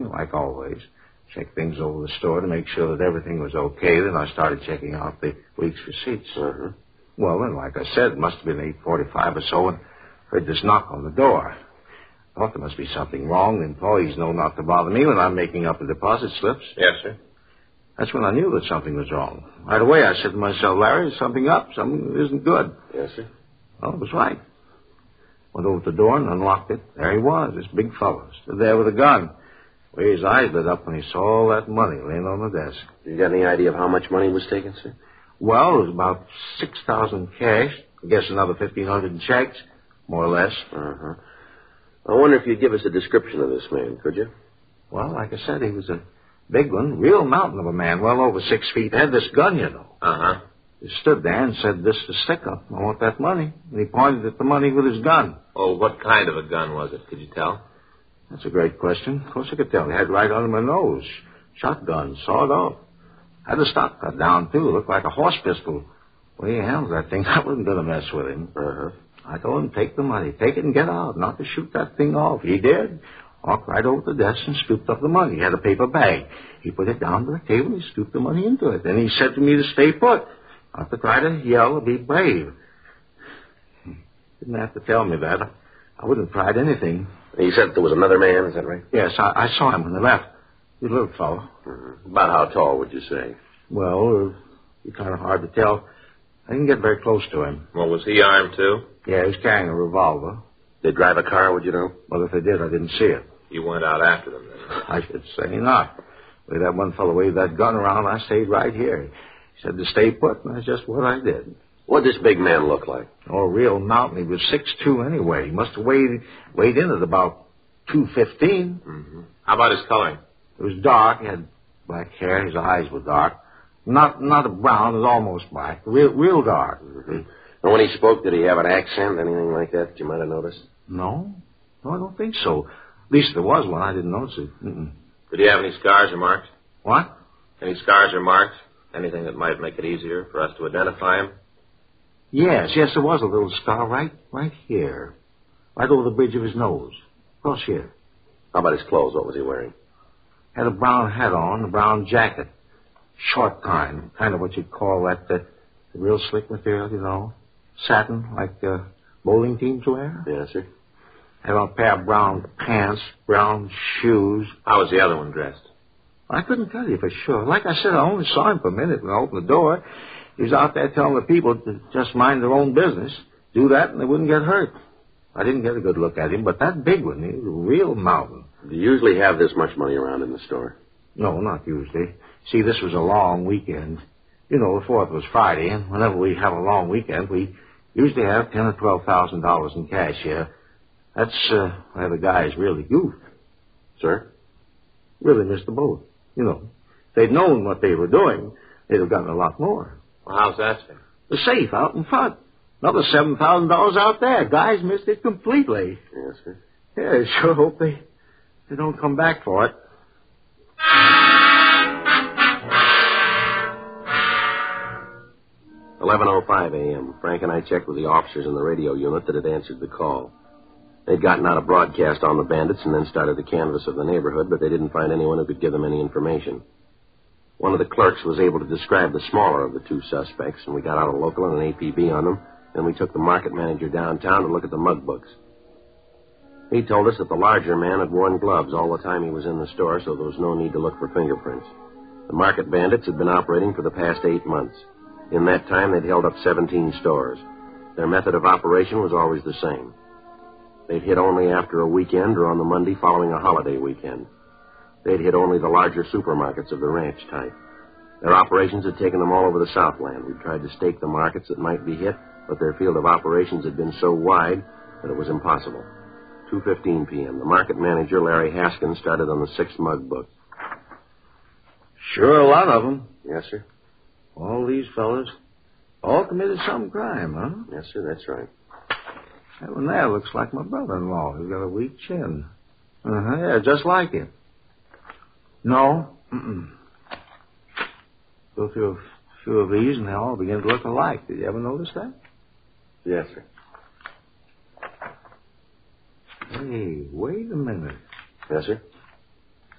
like always. Checked things over the store to make sure that everything was okay. Then I started checking out the week's receipts. Uh-huh. Well, then, like I said, it must have been 8:45 or so, and heard this knock on the door. Thought there must be something wrong. The employees know not to bother me when I'm making up the deposit slips. Yes, sir. That's when I knew that something was wrong. Right away, I said to myself, Larry, there's something up. Something isn't good. Yes, sir. Well, it was right. Went over to the door and unlocked it. There he was, this big fellow, stood there with a gun. Well, his eyes lit up when he saw all that money laying on the desk. You got any idea of how much money was taken, sir? Well, it was about $6,000 cash. I guess another $1,500 in checks, more or less. Uh-huh. I wonder if you'd give us a description of this man, could you? Well, like I said, he was a big one, real mountain of a man, well over 6 feet. Had this gun, you know. Uh-huh. He stood there and said, this is stick-up. I want that money. And he pointed at the money with his gun. Oh, what kind of a gun was it? Could you tell? That's a great question. Of course I could tell. He had right under my nose. Shotgun, sawed off. Had the stock cut down, too. Looked like a horse pistol. Well, he handled that thing. I wasn't going to mess with him. Uh-huh. I told him, take the money. Take it and get out. Not to shoot that thing off. He did. Walked right over to the desk and scooped up the money. He had a paper bag. He put it down to the table and he scooped the money into it. Then he said to me to stay put. Not to try to yell or be brave. Didn't have to tell me that. I wouldn't have tried anything. He said there was another man, is that right? Yes, I saw him when he left. He's a little fellow. Mm-hmm. About how tall, would you say? Well, it's kind of hard to tell. I didn't get very close to him. Well, was he armed, too? Yeah, he was carrying a revolver. They drive a car, would you know? Well, if they did, I didn't see it. You went out after them, then? I should say not. The way that one fellow waved that gun around, I stayed right here. He said to stay put, and that's just what I did. What'd this big man look like? Oh, a real mountain. He was 6'2" anyway. He must have weighed in at about 215. Mm-hmm. How about his coloring? It was dark. He had black hair. His eyes were dark. Not a brown. It was almost black. Real dark. Mm-hmm. And when he spoke, did he have an accent, anything like that you might have noticed? No, I don't think so. At least there was one. I didn't notice it. Mm-mm. Did he have any scars or marks? What? Any scars or marks? Anything that might make it easier for us to identify him? Yes, there was a little scar right here. Right over the bridge of his nose. Across here. How about his clothes? What was he wearing? Had a brown hat on, a brown jacket. Short kind of what you'd call that the real slick material, you know. Satin, like bowling teams wear. Yes, sir. Had on a pair of brown pants, brown shoes. How was the other one dressed? I couldn't tell you for sure. Like I said, I only saw him for a minute when I opened the door. He was out there telling the people to just mind their own business, do that, and they wouldn't get hurt. I didn't get a good look at him, but that big one, he was a real mountain. Do you usually have this much money around in the store? No, not usually. See, this was a long weekend. You know, the 4th was Friday, and whenever we have a long weekend, we usually have $10,000 or $12,000 in cash here. That's where the guys really goofed. Sir? Really missed the boat. You know, if they'd known what they were doing, they'd have gotten a lot more. Well, how's that, sir? The safe out in front. Another $7,000 out there. Guys missed it completely. Yes, sir. Yeah, I sure hope they don't come back for it. $11:05 a.m. Frank and I checked with the officers in the radio unit that had answered the call. They'd gotten out a broadcast on the bandits and then started the canvass of the neighborhood, but they didn't find anyone who could give them any information. One of the clerks was able to describe the smaller of the two suspects, and we got out a local and an APB on them. Then we took the market manager downtown to look at the mug books. He told us that the larger man had worn gloves all the time he was in the store, so there was no need to look for fingerprints. The market bandits had been operating for the past 8 months. In that time, they'd held up 17 stores. Their method of operation was always the same. They'd hit only after a weekend or on the Monday following a holiday weekend. They'd hit only the larger supermarkets of the ranch type. Their operations had taken them all over the Southland. We tried to stake the markets that might be hit, but their field of operations had been so wide that it was impossible. 2:15 p.m. The market manager, Larry Haskins, started on the 6th mug book. Sure, a lot of them. Yes, sir. All these fellas, all committed some crime, huh? Yes, sir, that's right. That one there looks like my brother-in-law. He's got a weak chin. Yeah, just like him. No. Go through a few of these, and they all begin to look alike. Did you ever notice that? Yes, sir. Hey, wait a minute. Yes, sir?